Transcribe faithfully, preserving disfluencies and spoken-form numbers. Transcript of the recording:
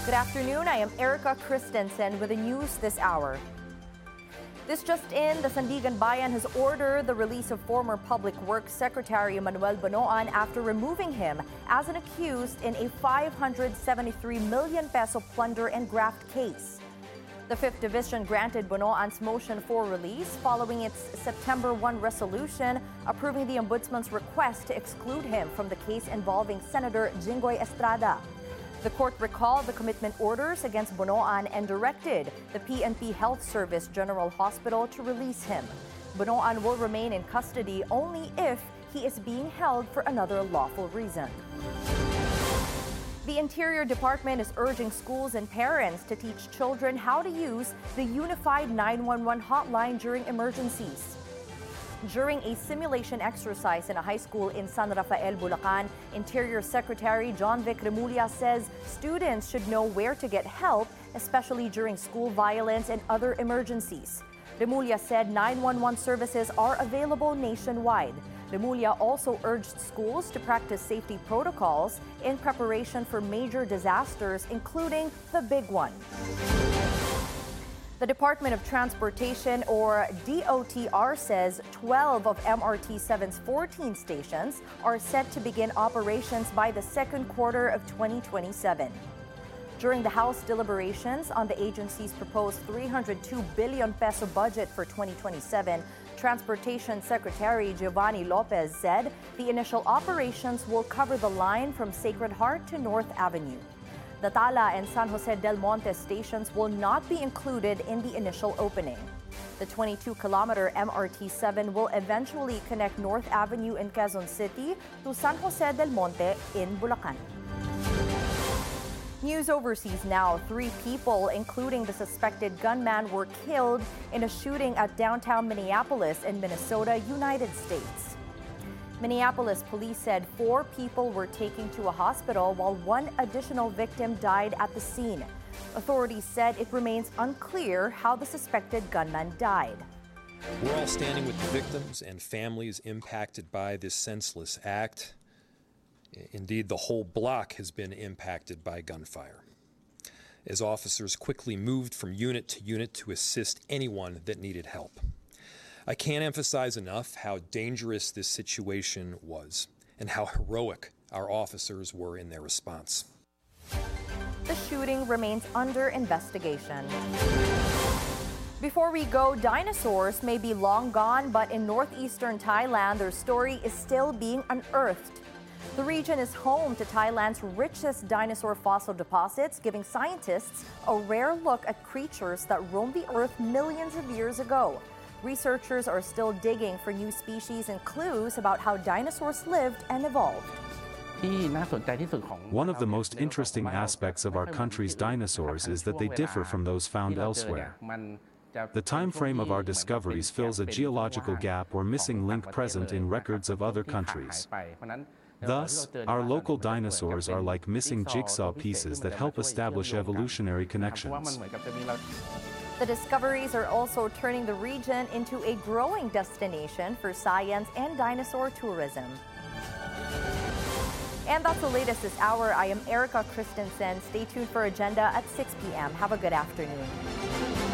Good afternoon, I am Erica Christensen with the news this hour. This just in, the Sandigan Bayan has ordered the release of former Public Works Secretary Manuel Bonoan after removing him as an accused in a five hundred seventy-three million peso plunder and graft case. The fifth Division granted Bonoan's motion for release following its September first resolution approving the Ombudsman's request to exclude him from the case involving Senator Jinggoy Estrada. The court recalled the commitment orders against Bonoan and directed the P N P Health Service General Hospital to release him. Bonoan will remain in custody only if he is being held for another lawful reason. The Interior Department is urging schools and parents to teach children how to use the Unified nine one one hotline during emergencies. During a simulation exercise in a high school in San Rafael, Bulacan, Interior Secretary John Vic Remulla says students should know where to get help, especially during school violence and other emergencies. Remulla said nine one one services are available nationwide. Remulla also urged schools to practice safety protocols in preparation for major disasters, including the big one. The Department of Transportation, or D O T R, says twelve of M R T seven's fourteen stations are set to begin operations by the second quarter of twenty twenty-seven. During the House deliberations on the agency's proposed three hundred two billion peso budget for twenty twenty-seven, Transportation Secretary Giovanni Lopez said the initial operations will cover the line from Sacred Heart to North Avenue. The Tala and San Jose del Monte stations will not be included in the initial opening. The twenty-two kilometer M R T seven will eventually connect North Avenue in Quezon City to San Jose del Monte in Bulacan. News overseas now. Three people, including the suspected gunman, were killed in a shooting at downtown Minneapolis in Minnesota, United States. Minneapolis police said four people were taken to a hospital while one additional victim died at the scene. Authorities said it remains unclear how the suspected gunman died. We're all standing with the victims and families impacted by this senseless act. Indeed, the whole block has been impacted by gunfire, as officers quickly moved from unit to unit to assist anyone that needed help. I can't emphasize enough how dangerous this situation was and how heroic our officers were in their response. The shooting remains under investigation. Before we go, dinosaurs may be long gone, but in northeastern Thailand, their story is still being unearthed. The region is home to Thailand's richest dinosaur fossil deposits, giving scientists a rare look at creatures that roamed the earth millions of years ago. Researchers are still digging for new species and clues about how dinosaurs lived and evolved. One of the most interesting aspects of our country's dinosaurs is that they differ from those found elsewhere. The time frame of our discoveries fills a geological gap or missing link present in records of other countries. Thus, our local dinosaurs are like missing jigsaw pieces that help establish evolutionary connections. The discoveries are also turning the region into a growing destination for science and dinosaur tourism. And that's the latest this hour. I am Erica Christensen. Stay tuned for Agenda at six p m Have a good afternoon.